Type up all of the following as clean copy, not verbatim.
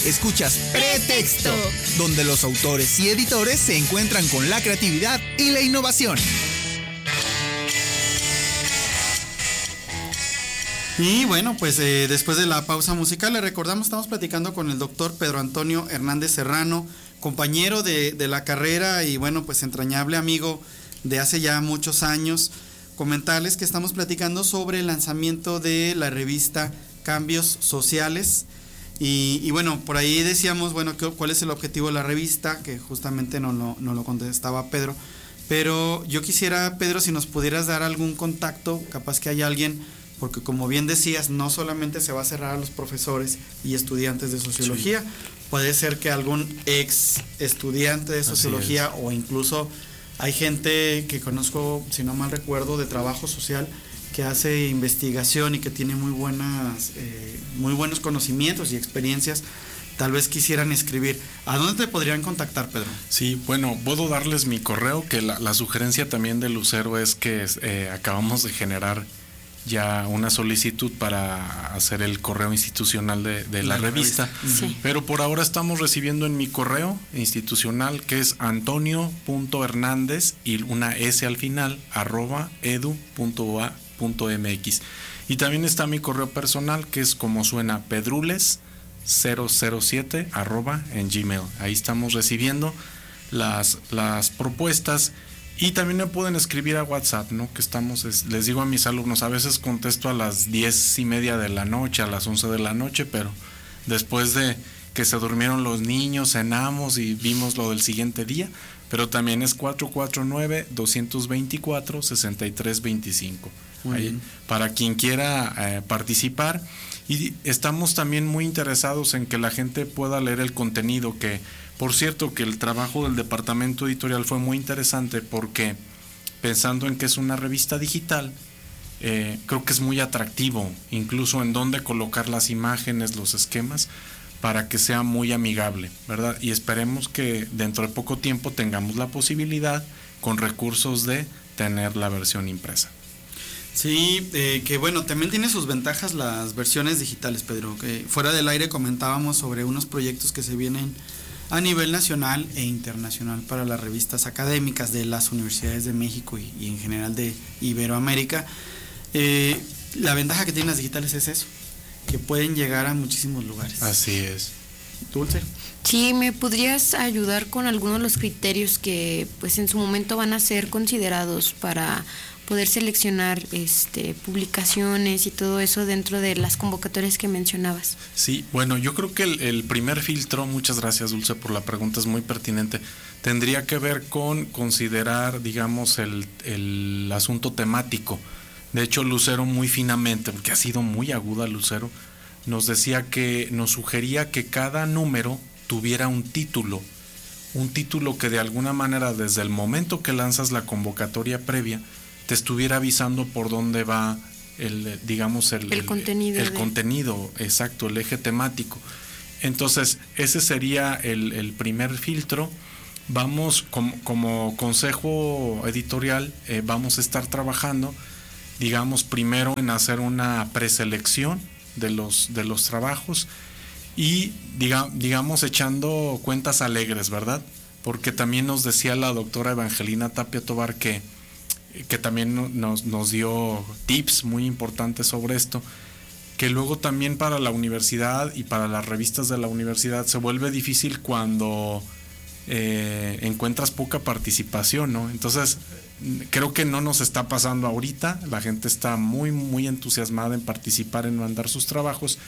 Escuchas Pretexto, donde los autores y editores se encuentran con la creatividad y la innovación. Y bueno, pues después de la pausa musical, le recordamos, estamos platicando con el doctor Pedro Antonio Hernández Serrano, compañero de la carrera y bueno, pues entrañable amigo de hace ya muchos años. Comentarles que estamos platicando sobre el lanzamiento de la revista Cambios Sociales. Y bueno, por ahí decíamos, bueno, ¿cuál es el objetivo de la revista? Que justamente no lo contestaba Pedro. Pero yo quisiera, Pedro, si nos pudieras dar algún contacto, capaz que hay alguien, porque como bien decías, no solamente se va a cerrar a los profesores y estudiantes de sociología, sí. Puede ser que algún ex estudiante de sociología o incluso hay gente que conozco, si no mal recuerdo, de trabajo social, que hace investigación y que tiene muy buenos conocimientos y experiencias, tal vez quisieran escribir. ¿A dónde te podrían contactar, Pedro? Sí, bueno, puedo darles mi correo, que la sugerencia también de Lucero es que acabamos de generar ya una solicitud para hacer el correo institucional de la revista, sí. Pero por ahora estamos recibiendo en mi correo institucional, que es antonio.hernandez y una s al final, @edu.ua.mx. Y también está mi correo personal, que es como suena, pedrules007 en Gmail. Ahí estamos recibiendo las propuestas. Y también me pueden escribir a WhatsApp, ¿no? Que les digo a mis alumnos, a veces contesto a las 10:30 de la noche, a las 11 de la noche, pero después de que se durmieron los niños, cenamos y vimos lo del siguiente día, pero también es 449-224-6325. Ahí, para quien quiera participar. Y estamos también muy interesados en que la gente pueda leer el contenido, que por cierto que el trabajo del departamento editorial fue muy interesante, porque pensando en que es una revista digital, creo que es muy atractivo, incluso en dónde colocar las imágenes, los esquemas, para que sea muy amigable, ¿verdad? Y esperemos que dentro de poco tiempo tengamos la posibilidad, con recursos, de tener la versión impresa. Sí, que bueno, también tiene sus ventajas las versiones digitales, Pedro, que fuera del aire comentábamos sobre unos proyectos que se vienen a nivel nacional e internacional para las revistas académicas de las universidades de México y en general de Iberoamérica. La ventaja que tienen las digitales es eso, que pueden llegar a muchísimos lugares. Así es. Dulce. Sí, ¿me podrías ayudar con algunos de los criterios que pues en su momento van a ser considerados para poder seleccionar publicaciones y todo eso dentro de las convocatorias que mencionabas? Sí, bueno, yo creo que el primer filtro, muchas gracias Dulce por la pregunta, es muy pertinente, tendría que ver con considerar, digamos, el asunto temático. De hecho, Lucero muy finamente, porque ha sido muy aguda Lucero, nos sugería que cada número tuviera un título que de alguna manera desde el momento que lanzas la convocatoria previa te estuviera avisando por dónde va el contenido. El contenido, exacto, el eje temático. Entonces, ese sería el primer filtro. Vamos, como consejo editorial, vamos a estar trabajando, digamos, primero en hacer una preselección de los trabajos y, digamos, echando cuentas alegres, ¿verdad? Porque también nos decía la doctora Evangelina Tapia Tobar que también nos dio tips muy importantes sobre esto, que luego también para la universidad y para las revistas de la universidad se vuelve difícil cuando encuentras poca participación, ¿no? Entonces, creo que no nos está pasando ahorita, la gente está muy, muy entusiasmada en participar, en mandar sus trabajos,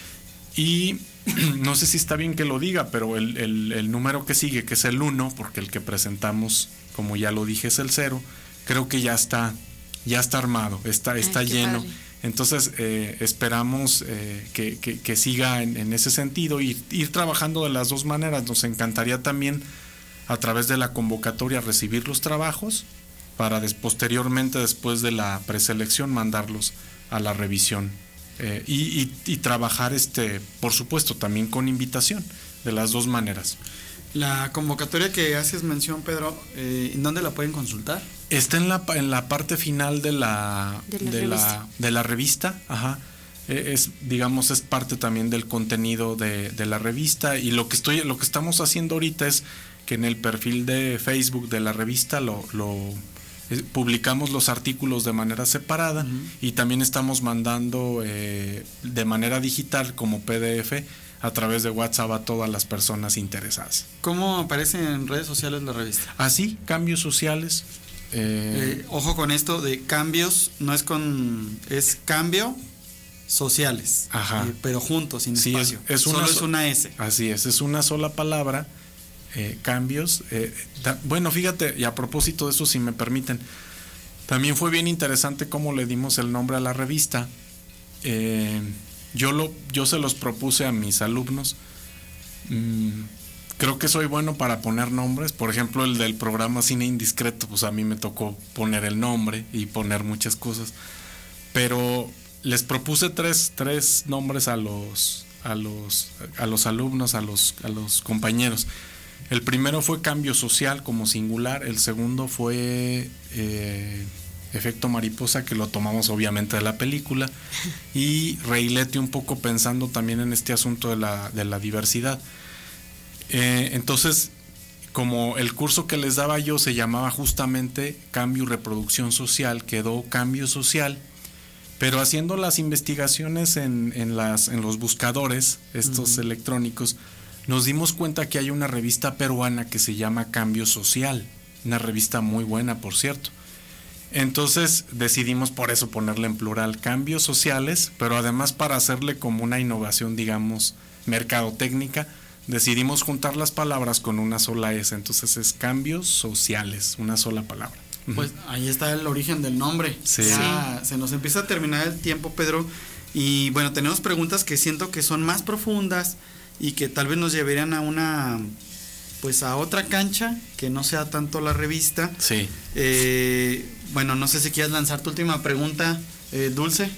y no sé si está bien que lo diga, pero el número que sigue, que es el 1, porque el que presentamos, como ya lo dije, es el 0, creo que ya está armado, está lleno. Padre. Entonces esperamos que siga en ese sentido y ir trabajando de las dos maneras. Nos encantaría también a través de la convocatoria recibir los trabajos para posteriormente, después de la preselección, mandarlos a la revisión y trabajar por supuesto también con invitación, de las dos maneras. La convocatoria que haces mención, Pedro, ¿en dónde la pueden consultar? Está en la parte final de la revista, ajá. es parte también del contenido de la revista, y lo que estamos haciendo ahorita es que en el perfil de Facebook de la revista publicamos los artículos de manera separada, y también estamos mandando de manera digital como PDF a través de WhatsApp a todas las personas interesadas. ¿Cómo aparece en redes sociales la revista? Así, Cambios Sociales. Ojo con esto de cambios, es cambio sociales. Ajá. Pero juntos, sin sí, espacio. Es una S. Así es una sola palabra. Cambios. Bueno, fíjate, y a propósito de eso, si me permiten, también fue bien interesante cómo le dimos el nombre a la revista. Yo se los propuse a mis alumnos. Creo que soy bueno para poner nombres. Por ejemplo, el del programa Cine Indiscreto, pues a mí me tocó poner el nombre y poner muchas cosas. Pero les propuse tres nombres a los alumnos, a los compañeros. El primero fue Cambio Social como singular, el segundo fue Efecto Mariposa, que lo tomamos obviamente de la película, y Reilete, un poco pensando también en este asunto de la diversidad. Entonces, como el curso que les daba yo se llamaba justamente Cambio y Reproducción Social, quedó Cambio Social, pero haciendo las investigaciones en los buscadores, estos electrónicos, nos dimos cuenta que hay una revista peruana que se llama Cambio Social, una revista muy buena, por cierto. Entonces decidimos por eso ponerle en plural Cambios Sociales, pero además para hacerle como una innovación, digamos, mercadotécnica, decidimos juntar las palabras con una sola S, entonces es Cambios Sociales, una sola palabra. Pues ahí está el origen del nombre. Sí. Ya se nos empieza a terminar el tiempo, Pedro, y bueno, tenemos preguntas que siento que son más profundas y que tal vez nos llevarían a otra cancha que no sea tanto la revista. Sí. Bueno, no sé si quieres lanzar tu última pregunta, Dulce.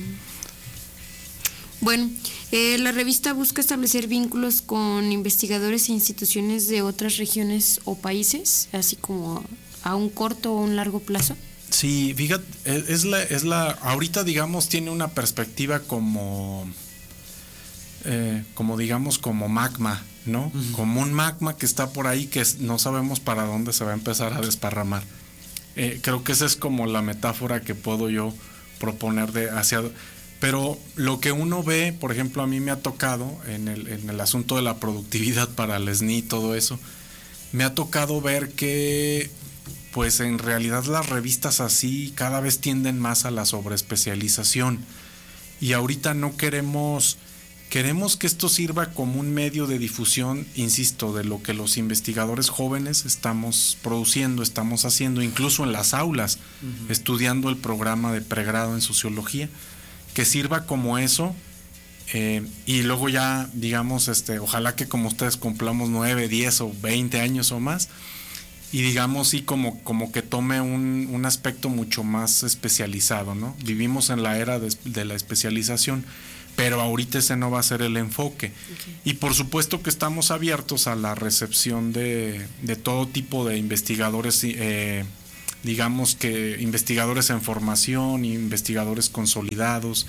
Bueno, la revista busca establecer vínculos con investigadores e instituciones de otras regiones o países, así como a un corto o un largo plazo. Sí, fíjate, ahorita digamos tiene una perspectiva como digamos como magma, ¿no? Como un magma que está por ahí que no sabemos para dónde se va a empezar a desparramar. Creo que esa es como la metáfora que puedo yo proponer pero lo que uno ve, por ejemplo, a mí me ha tocado en el asunto de la productividad para el SNI y todo eso, me ha tocado ver que pues en realidad las revistas así cada vez tienden más a la sobreespecialización, y ahorita no queremos que esto sirva como un medio de difusión, insisto, de lo que los investigadores jóvenes estamos produciendo, estamos haciendo, incluso en las aulas, estudiando el programa de pregrado en sociología, que sirva como eso, y luego ya, digamos, ojalá que como ustedes cumplamos 9, 10 o 20 años o más, y digamos, sí, como que tome un aspecto mucho más especializado, ¿no? Vivimos en la era de la especialización, pero ahorita ese no va a ser el enfoque. Okay. Y por supuesto que estamos abiertos a la recepción de todo tipo de investigadores, digamos que investigadores en formación, investigadores consolidados,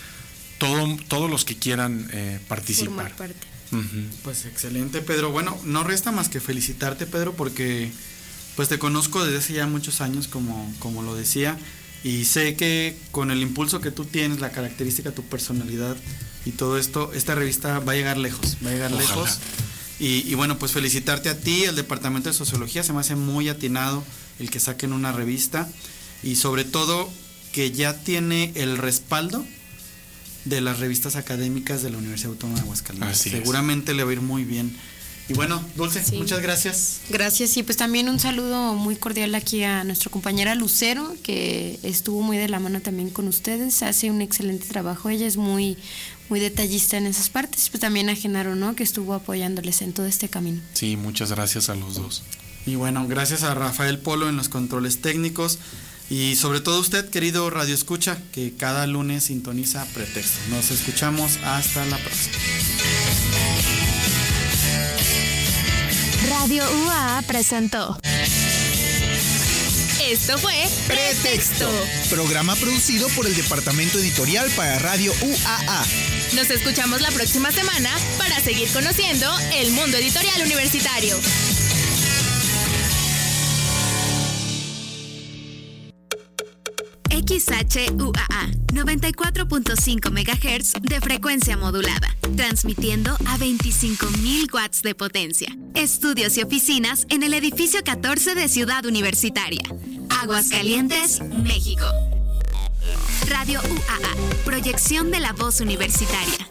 todos los que quieran participar. Formar parte. Pues excelente, Pedro. Bueno, no resta más que felicitarte, Pedro, porque pues te conozco desde hace ya muchos años, como lo decía, y sé que con el impulso que tú tienes, la característica, tu personalidad y todo esto, esta revista va a llegar lejos, lejos. Y bueno, pues felicitarte a ti, el Departamento de Sociología, se me hace muy atinado el que saquen una revista, y sobre todo que ya tiene el respaldo de las revistas académicas de la Universidad Autónoma de Aguascalientes. Seguramente le va a ir muy bien. Y bueno, Dulce, muchas gracias. Gracias, y pues también un saludo muy cordial aquí a nuestra compañera Lucero, que estuvo muy de la mano también con ustedes, hace un excelente trabajo, ella es muy detallista en esas partes, pues también a Genaro, ¿no?, que estuvo apoyándoles en todo este camino. Sí, muchas gracias a los dos. Y bueno, gracias a Rafael Polo en los controles técnicos, y sobre todo usted, querido Radio Escucha, que cada lunes sintoniza Pretexto. Nos escuchamos, hasta la próxima. Radio UA presentó Esto fue Pretexto, programa producido por el Departamento Editorial para Radio UAA. Nos escuchamos la próxima semana para seguir conociendo el mundo editorial universitario. XHUAA 94.5 MHz de frecuencia modulada, transmitiendo a 25.000 watts de potencia. Estudios y oficinas en el edificio 14 de Ciudad Universitaria, Aguascalientes, México. Radio UAA, proyección de la voz universitaria.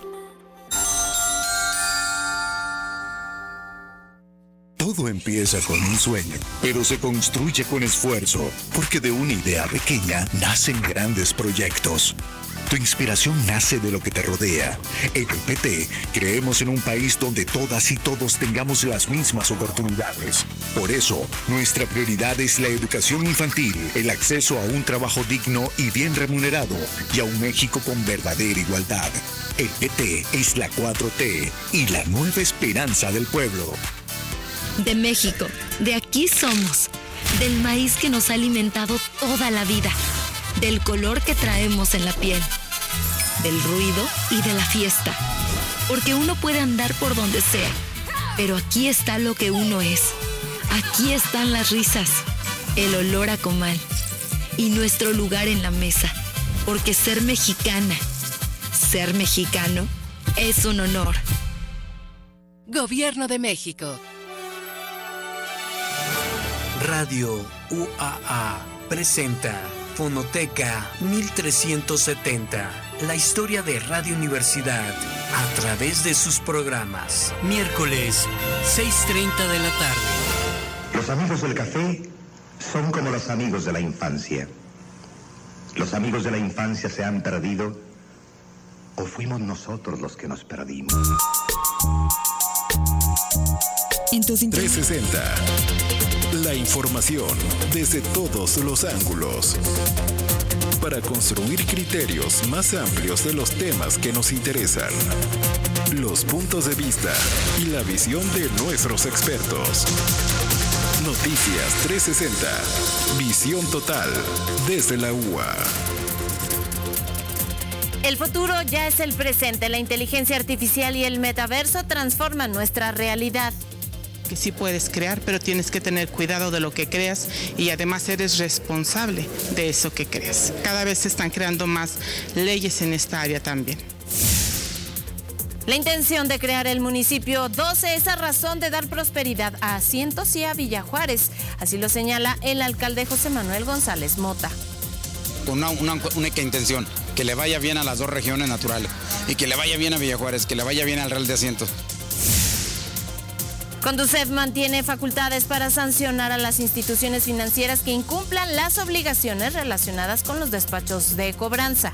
Todo empieza con un sueño, pero se construye con esfuerzo, porque de una idea pequeña nacen grandes proyectos. Tu inspiración nace de lo que te rodea. En el PT creemos en un país donde todas y todos tengamos las mismas oportunidades. Por eso, nuestra prioridad es la educación infantil, el acceso a un trabajo digno y bien remunerado, y a un México con verdadera igualdad. El PT es la 4T y la nueva esperanza del pueblo. De México, de aquí somos, del maíz que nos ha alimentado toda la vida, del color que traemos en la piel, del ruido y de la fiesta, porque uno puede andar por donde sea, pero aquí está lo que uno es, aquí están las risas, el olor a comal y nuestro lugar en la mesa, porque ser mexicana, ser mexicano es un honor. Gobierno de México. Radio UAA presenta Fonoteca 1370, la historia de Radio Universidad a través de sus programas. Miércoles, 6:30 de la tarde. Los amigos del café son como los amigos de la infancia. Los amigos de la infancia se han perdido o fuimos nosotros los que nos perdimos. En 360. La información desde todos los ángulos. Para construir criterios más amplios de los temas que nos interesan. Los puntos de vista y la visión de nuestros expertos. Noticias 360. Visión total desde la UA. El futuro ya es el presente. La inteligencia artificial y el metaverso transforman nuestra realidad. Que sí puedes crear, pero tienes que tener cuidado de lo que creas y además eres responsable de eso que creas. Cada vez se están creando más leyes en esta área también. La intención de crear el municipio 12 es a razón de dar prosperidad a Asientos y a Villa Juárez. Así lo señala el alcalde José Manuel González Mota. Una única intención, que le vaya bien a las dos regiones naturales y que le vaya bien a Villa Juárez, que le vaya bien al Real de Asientos. Conducef mantiene facultades para sancionar a las instituciones financieras que incumplan las obligaciones relacionadas con los despachos de cobranza.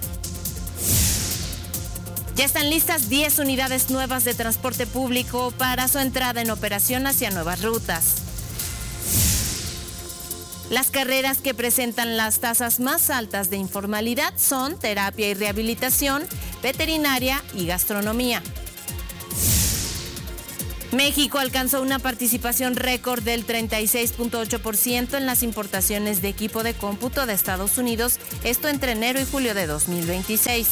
Ya están listas 10 unidades nuevas de transporte público para su entrada en operación hacia nuevas rutas. Las carreras que presentan las tasas más altas de informalidad son terapia y rehabilitación, veterinaria y gastronomía. México alcanzó una participación récord del 36.8% en las importaciones de equipo de cómputo de Estados Unidos, esto entre enero y julio de 2026.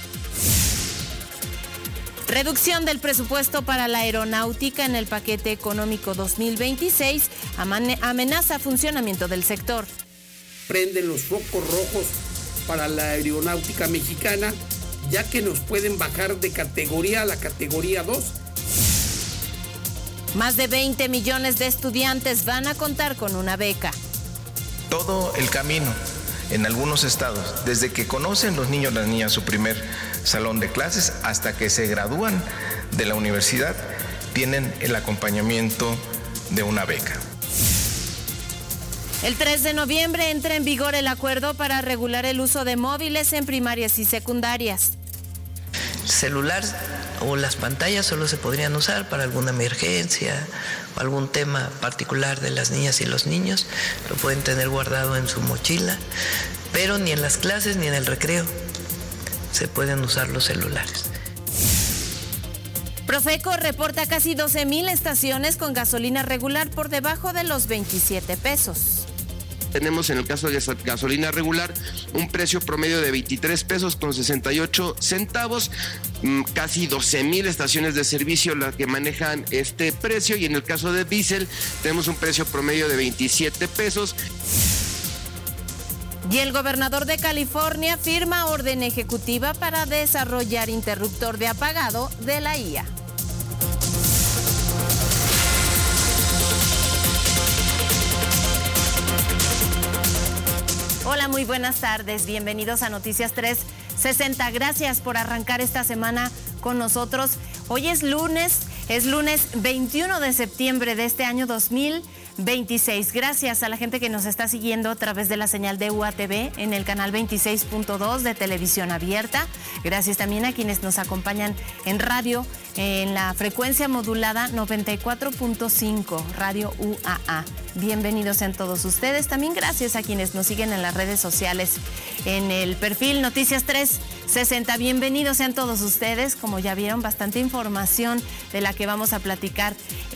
Reducción del presupuesto para la aeronáutica en el paquete económico 2026 amenaza funcionamiento del sector. Prenden los focos rojos para la aeronáutica mexicana, ya que nos pueden bajar de categoría a la categoría 2. Más de 20 millones de estudiantes van a contar con una beca. Todo el camino en algunos estados, desde que conocen los niños y las niñas su primer salón de clases hasta que se gradúan de la universidad, tienen el acompañamiento de una beca. El 3 de noviembre entra en vigor el acuerdo para regular el uso de móviles en primarias y secundarias. Celular o las pantallas solo se podrían usar para alguna emergencia o algún tema particular de las niñas y los niños. Lo pueden tener guardado en su mochila, pero ni en las clases ni en el recreo se pueden usar los celulares. Profeco reporta casi 12,000 estaciones con gasolina regular por debajo de los 27 pesos. Tenemos en el caso de gasolina regular un precio promedio de 23 pesos con 68 centavos, casi 12,000 estaciones de servicio las que manejan este precio, y en el caso de diésel tenemos un precio promedio de 27 pesos. Y el gobernador de California firma orden ejecutiva para desarrollar interruptor de apagado de la IA. Hola, muy buenas tardes. Bienvenidos a Noticias 360. Gracias por arrancar esta semana con nosotros. Hoy es lunes 21 de septiembre de este año 2026. Gracias a la gente que nos está siguiendo a través de la señal de UATV en el canal 26.2 de televisión abierta. Gracias también a quienes nos acompañan en radio en la frecuencia modulada 94.5 Radio UAA. Bienvenidos sean todos ustedes. También gracias a quienes nos siguen en las redes sociales en el perfil Noticias 360. Bienvenidos sean todos ustedes. Como ya vieron, bastante información de la que vamos a platicar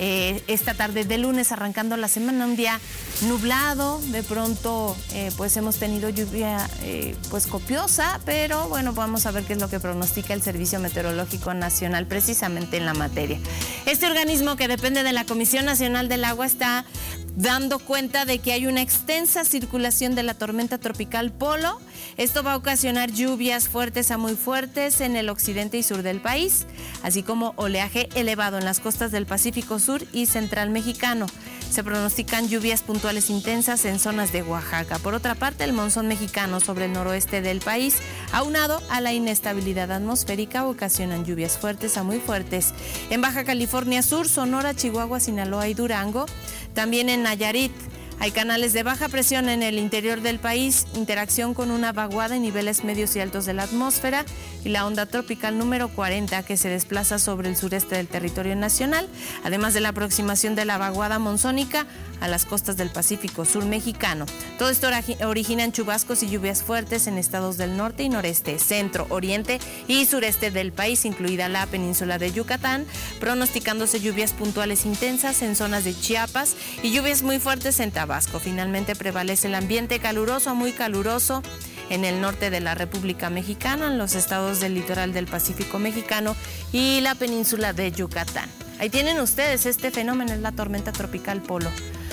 esta tarde de lunes, arrancando la semana. Un día nublado, de pronto pues hemos tenido lluvia pues copiosa, pero bueno, vamos a ver qué es lo que pronostica el Servicio Meteorológico Nacional precisamente en la materia. Este organismo, que depende de la Comisión Nacional del Agua, está dando cuenta de que hay una extensa circulación de la tormenta tropical Polo. Esto va a ocasionar lluvias fuertes a muy fuertes en el occidente y sur del país, así como oleaje elevado en las costas del Pacífico Sur y Central mexicano. Se pronostican lluvias puntuales intensas en zonas de Oaxaca. Por otra parte, el monzón mexicano sobre el noroeste del país, aunado a la inestabilidad atmosférica, ocasionan lluvias fuertes a muy fuertes en Baja California Sur, Sonora, Chihuahua, Sinaloa y Durango. También en Nayarit hay canales de baja presión en el interior del país, interacción con una vaguada en niveles medios y altos de la atmósfera y la onda tropical número 40 que se desplaza sobre el sureste del territorio nacional, además de la aproximación de la vaguada monzónica a las costas del Pacífico Sur mexicano. Todo esto origina chubascos y lluvias fuertes en estados del norte y noreste, centro, oriente y sureste del país, incluida la península de Yucatán, pronosticándose lluvias puntuales intensas en zonas de Chiapas y lluvias muy fuertes en Tabasco. Finalmente prevalece el ambiente caluroso a muy caluroso en el norte de la República Mexicana, en los estados del litoral del Pacífico mexicano y la península de Yucatán. Ahí tienen ustedes, este fenómeno es la tormenta tropical Polo,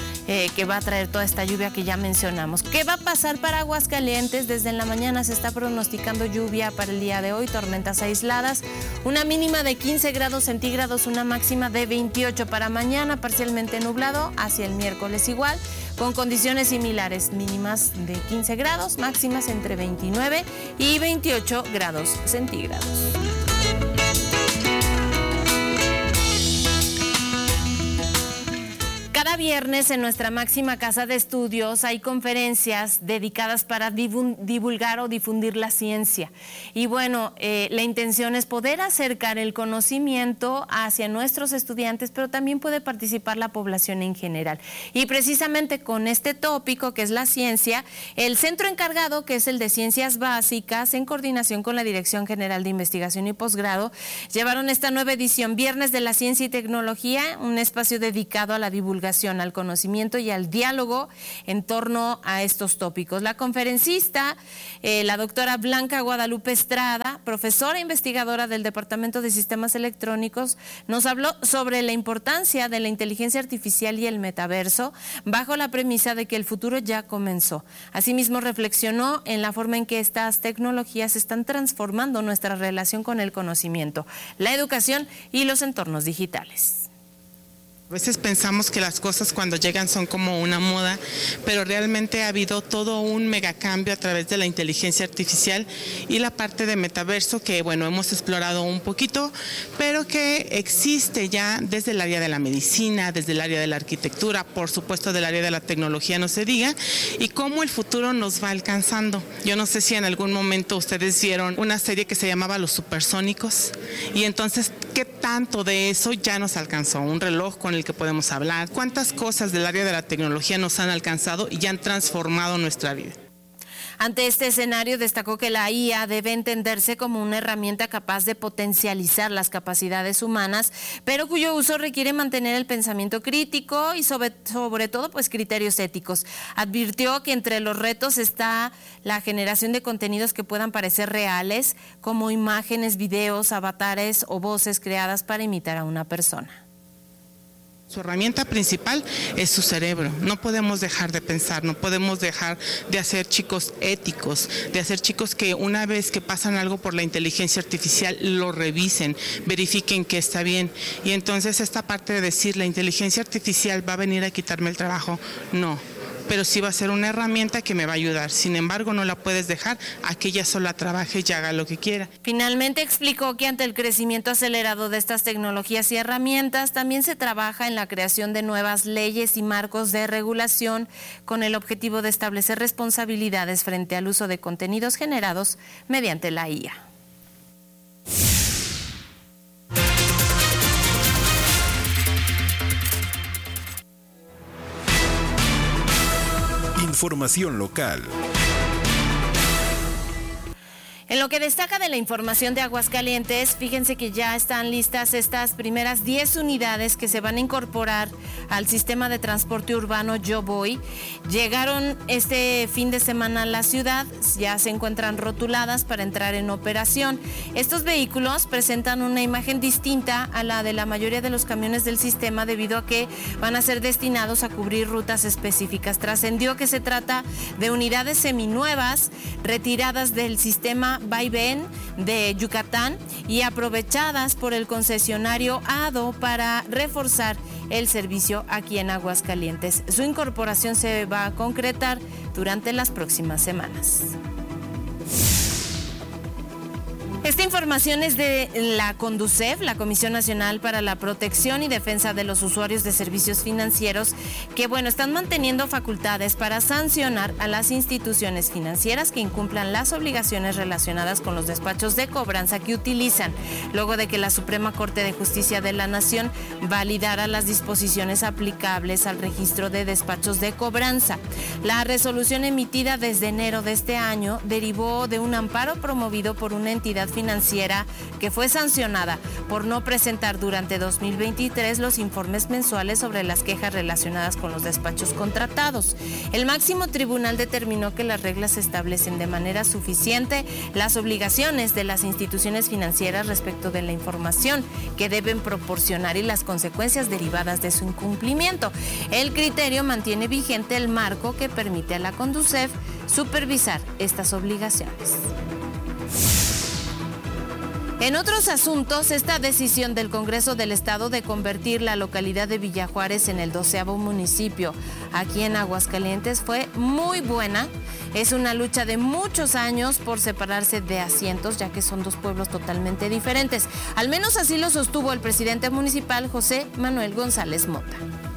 que va a traer toda esta lluvia que ya mencionamos. ¿Qué va a pasar para Aguascalientes? Desde en la mañana se está pronosticando lluvia para el día de hoy, tormentas aisladas, una mínima de 15 grados centígrados, una máxima de 28 para mañana, parcialmente nublado, hacia el miércoles igual, con condiciones similares, mínimas de 15 grados, máximas entre 29 y 28 grados centígrados. Cada viernes en nuestra máxima casa de estudios hay conferencias dedicadas para divulgar o difundir la ciencia. Y bueno, la intención es poder acercar el conocimiento hacia nuestros estudiantes, pero también puede participar la población en general. Y precisamente con este tópico, que es la ciencia, el centro encargado, que es el de Ciencias Básicas, en coordinación con la Dirección General de Investigación y Posgrado, llevaron esta nueva edición, Viernes de la Ciencia y Tecnología, un espacio dedicado a la divulgación, al conocimiento y al diálogo en torno a estos tópicos. La conferencista, la doctora Blanca Guadalupe Estrada, profesora e investigadora del Departamento de Sistemas Electrónicos, nos habló sobre la importancia de la inteligencia artificial y el metaverso, bajo la premisa de que el futuro ya comenzó. Asimismo, reflexionó en la forma en que estas tecnologías están transformando nuestra relación con el conocimiento, la educación y los entornos digitales. A veces pensamos que las cosas cuando llegan son como una moda, pero realmente ha habido todo un megacambio a través de la inteligencia artificial y la parte de metaverso que, bueno, hemos explorado un poquito, pero que existe ya desde el área de la medicina, desde el área de la arquitectura, por supuesto del área de la tecnología, no se diga, y cómo el futuro nos va alcanzando. Yo no sé si en algún momento ustedes vieron una serie que se llamaba Los Supersónicos, y entonces, ¿qué tanto de eso ya nos alcanzó? Un reloj con el que podemos hablar, cuántas cosas del área de la tecnología nos han alcanzado y ya han transformado nuestra vida. Ante este escenario, destacó que la IA debe entenderse como una herramienta capaz de potencializar las capacidades humanas, pero cuyo uso requiere mantener el pensamiento crítico y sobre todo pues criterios éticos. Advirtió que entre los retos está la generación de contenidos que puedan parecer reales, como imágenes, videos, avatares o voces creadas para imitar a una persona. Su herramienta principal es su cerebro. No podemos dejar de pensar, no podemos dejar de hacer chicos éticos, de hacer chicos que una vez que pasan algo por la inteligencia artificial lo revisen, verifiquen que está bien. Y entonces esta parte de decir la inteligencia artificial va a venir a quitarme el trabajo, no. Pero sí va a ser una herramienta que me va a ayudar. Sin embargo, no la puedes dejar a que ella sola trabaje y haga lo que quiera. Finalmente explicó que ante el crecimiento acelerado de estas tecnologías y herramientas, también se trabaja en la creación de nuevas leyes y marcos de regulación con el objetivo de establecer responsabilidades frente al uso de contenidos generados mediante la IA. Información local. En lo que destaca de la información de Aguascalientes, fíjense que ya están listas estas primeras 10 unidades que se van a incorporar al sistema de transporte urbano Yo Voy. Llegaron este fin de semana a la ciudad, ya se encuentran rotuladas para entrar en operación. Estos vehículos presentan una imagen distinta a la de la mayoría de los camiones del sistema debido a que van a ser destinados a cubrir rutas específicas. Trascendió que se trata de unidades seminuevas retiradas del sistema Vaivén de Yucatán y aprovechadas por el concesionario ADO para reforzar el servicio aquí en Aguascalientes. Su incorporación se va a concretar durante las próximas semanas. Esta información es de la CONDUCEF, la Comisión Nacional para la Protección y Defensa de los Usuarios de Servicios Financieros, que están manteniendo facultades para sancionar a las instituciones financieras que incumplan las obligaciones relacionadas con los despachos de cobranza que utilizan, luego de que la Suprema Corte de Justicia de la Nación validara las disposiciones aplicables al registro de despachos de cobranza. La resolución emitida desde enero de este año derivó de un amparo promovido por una entidad financiera que fue sancionada por no presentar durante 2023 los informes mensuales sobre las quejas relacionadas con los despachos contratados. El máximo tribunal determinó que las reglas establecen de manera suficiente las obligaciones de las instituciones financieras respecto de la información que deben proporcionar y las consecuencias derivadas de su incumplimiento. El criterio mantiene vigente el marco que permite a la CONDUCEF supervisar estas obligaciones. En otros asuntos, esta decisión del Congreso del Estado de convertir la localidad de Villa Juárez en el 12º municipio aquí en Aguascalientes fue muy buena. Es una lucha de muchos años por separarse de asientos, ya que son dos pueblos totalmente diferentes. Al menos así lo sostuvo el presidente municipal, José Manuel González Mota.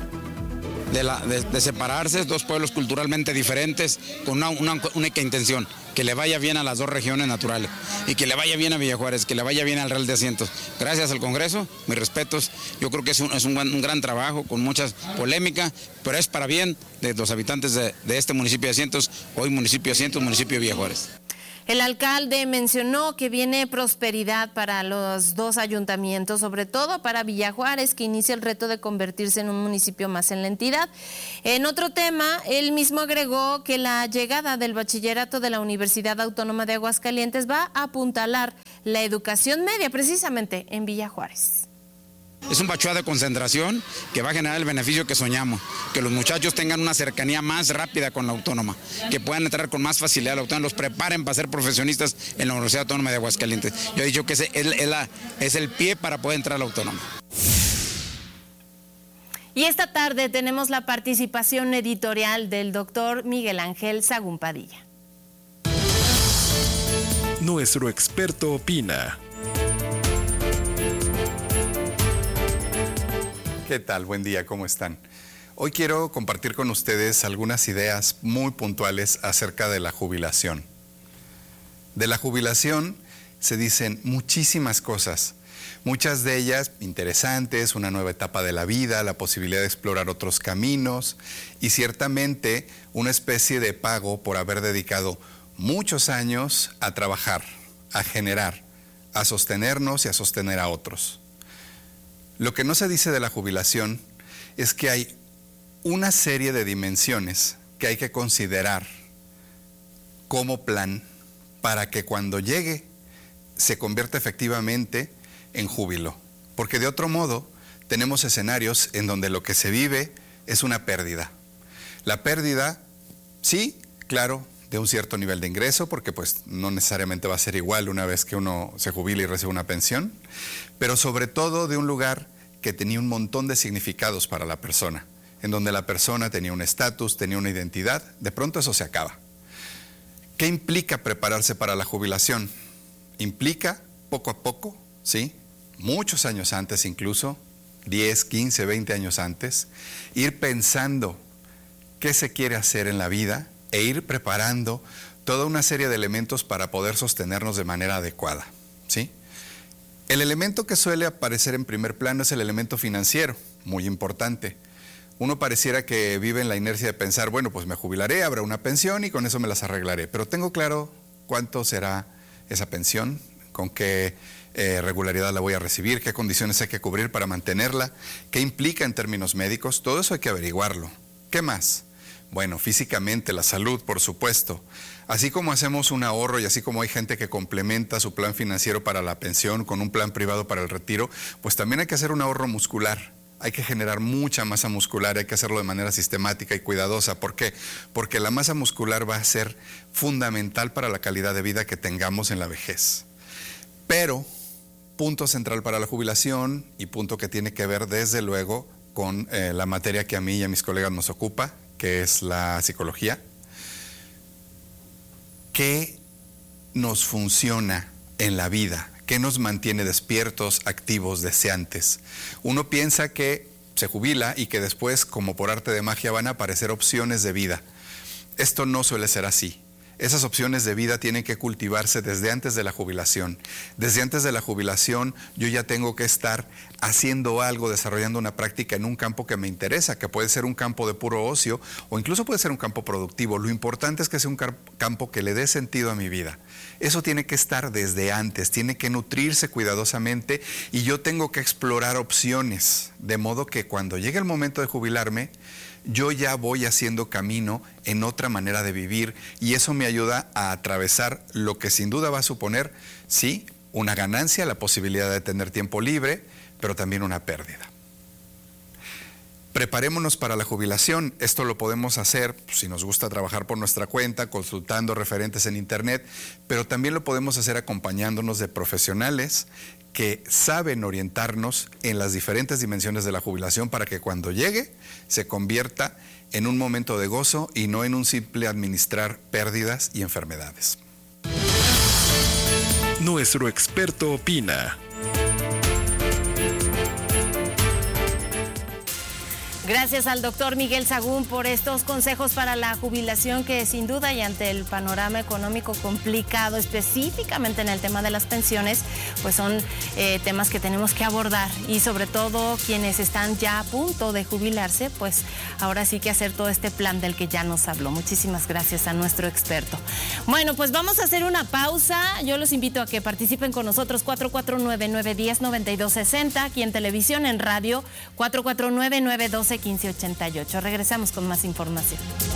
De separarse, dos pueblos culturalmente diferentes, con una única intención, que le vaya bien a las dos regiones naturales y que le vaya bien a Villa Juárez, que le vaya bien al Real de Asientos. Gracias al Congreso, mis respetos, yo creo que es un gran trabajo con muchas polémicas, pero es para bien de los habitantes de este municipio de Asientos, hoy municipio de Asientos, municipio de Villa Juárez. El alcalde mencionó que viene prosperidad para los dos ayuntamientos, sobre todo para Villa Juárez, que inicia el reto de convertirse en un municipio más en la entidad. En otro tema, él mismo agregó que la llegada del bachillerato de la Universidad Autónoma de Aguascalientes va a apuntalar la educación media, precisamente en Villa Juárez. Es un bachuá de concentración que va a generar el beneficio que soñamos, que los muchachos tengan una cercanía más rápida con la autónoma, que puedan entrar con más facilidad a la autónoma, los preparen para ser profesionistas en la Universidad Autónoma de Aguascalientes. Yo he dicho que es el pie para poder entrar a la autónoma. Y esta tarde tenemos la participación editorial del doctor Miguel Ángel Sagún Padilla. Nuestro experto opina. ¿Qué tal? Buen día, ¿cómo están? Hoy quiero compartir con ustedes algunas ideas muy puntuales acerca de la jubilación. De la jubilación se dicen muchísimas cosas, muchas de ellas interesantes, una nueva etapa de la vida, la posibilidad de explorar otros caminos y ciertamente una especie de pago por haber dedicado muchos años a trabajar, a generar, a sostenernos y a sostener a otros. Lo que no se dice de la jubilación es que hay una serie de dimensiones que hay que considerar como plan para que cuando llegue se convierta efectivamente en júbilo. Porque de otro modo tenemos escenarios en donde lo que se vive es una pérdida. La pérdida, sí, claro, de un cierto nivel de ingreso, porque pues no necesariamente va a ser igual una vez que uno se jubila y recibe una pensión, pero sobre todo de un lugar que tenía un montón de significados para la persona, en donde la persona tenía un estatus, tenía una identidad. De pronto eso se acaba. ¿Qué implica prepararse para la jubilación? Implica poco a poco, ¿sí? Muchos años antes incluso, 10, 15, 20 años antes, ir pensando qué se quiere hacer en la vida e ir preparando toda una serie de elementos para poder sostenernos de manera adecuada, ¿sí? El elemento que suele aparecer en primer plano es el elemento financiero, muy importante. Uno pareciera que vive en la inercia de pensar, bueno, pues me jubilaré, habrá una pensión y con eso me las arreglaré, pero tengo claro cuánto será esa pensión, con qué regularidad la voy a recibir, qué condiciones hay que cubrir para mantenerla, qué implica en términos médicos, todo eso hay que averiguarlo. ¿Qué más? Bueno, físicamente, la salud, por supuesto. Así como hacemos un ahorro y así como hay gente que complementa su plan financiero para la pensión con un plan privado para el retiro, pues también hay que hacer un ahorro muscular. Hay que generar mucha masa muscular, hay que hacerlo de manera sistemática y cuidadosa. ¿Por qué? Porque la masa muscular va a ser fundamental para la calidad de vida que tengamos en la vejez. Pero, punto central para la jubilación y punto que tiene que ver desde luego con la materia que a mí y a mis colegas nos ocupa, que es la psicología. ¿Qué nos funciona en la vida? ¿Qué nos mantiene despiertos, activos, deseantes? Uno piensa que se jubila y que después, como por arte de magia, van a aparecer opciones de vida. Esto no suele ser así. Esas opciones de vida tienen que cultivarse desde antes de la jubilación. Desde antes de la jubilación yo ya tengo que estar haciendo algo, desarrollando una práctica en un campo que me interesa, que puede ser un campo de puro ocio o incluso puede ser un campo productivo. Lo importante es que sea un campo que le dé sentido a mi vida. Eso tiene que estar desde antes, tiene que nutrirse cuidadosamente y yo tengo que explorar opciones, de modo que cuando llegue el momento de jubilarme, yo ya voy haciendo camino en otra manera de vivir y eso me ayuda a atravesar lo que sin duda va a suponer, sí, una ganancia, la posibilidad de tener tiempo libre, pero también una pérdida. Preparémonos para la jubilación. Esto lo podemos hacer, si nos gusta trabajar por nuestra cuenta, consultando referentes en internet, pero también lo podemos hacer acompañándonos de profesionales que saben orientarnos en las diferentes dimensiones de la jubilación para que cuando llegue se convierta en un momento de gozo y no en un simple administrar pérdidas y enfermedades. Nuestro experto opina. Gracias al doctor Miguel Sagún por estos consejos para la jubilación que sin duda y ante el panorama económico complicado, específicamente en el tema de las pensiones, pues son temas que tenemos que abordar y sobre todo quienes están ya a punto de jubilarse, pues ahora sí que hacer todo este plan del que ya nos habló. Muchísimas gracias a nuestro experto. Bueno, pues vamos a hacer una pausa. Yo los invito a que participen con nosotros 449-910-9260, aquí en televisión, en radio 449-912-1588. Regresamos con más información.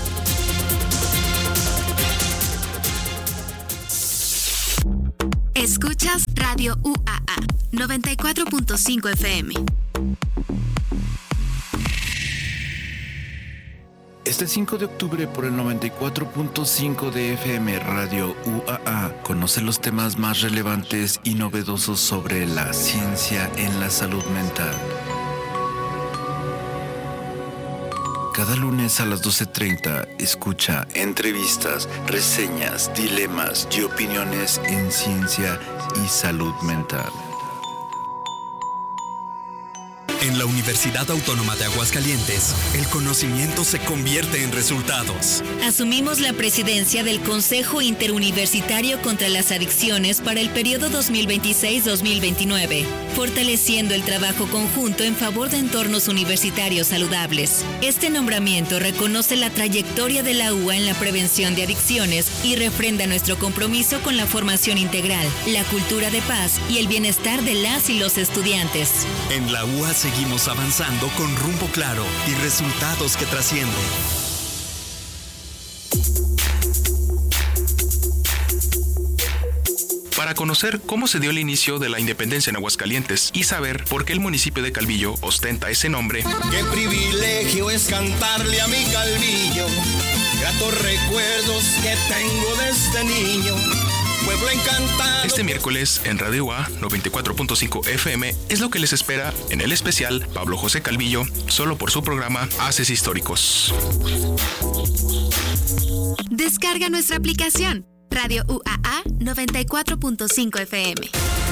Escuchas Radio UAA 94.5 FM. Este 5 de octubre por el 94.5 de FM Radio UAA conoce los temas más relevantes y novedosos sobre la ciencia en la salud mental. Cada lunes a las 12:30 escucha entrevistas, reseñas, dilemas y opiniones en ciencia y salud mental. En la Universidad Autónoma de Aguascalientes, el conocimiento se convierte en resultados. Asumimos la presidencia del Consejo Interuniversitario contra las Adicciones para el periodo 2026-2029, fortaleciendo el trabajo conjunto en favor de entornos universitarios saludables. Este nombramiento reconoce la trayectoria de la UA en la prevención de adicciones y refrenda nuestro compromiso con la formación integral, la cultura de paz y el bienestar de las y los estudiantes. En la UA seguimos avanzando con rumbo claro y resultados que trascienden. Para conocer cómo se dio el inicio de la independencia en Aguascalientes y saber por qué el municipio de Calvillo ostenta ese nombre. Qué privilegio es cantarle a mi Calvillo, gratos recuerdos que tengo desde niño. Pueblo encantado. Este miércoles en Radio UA 94.5 FM es lo que les espera en el especial Pablo José Calvillo, solo por su programa Haces Históricos. Descarga nuestra aplicación Radio UAA 94.5 FM.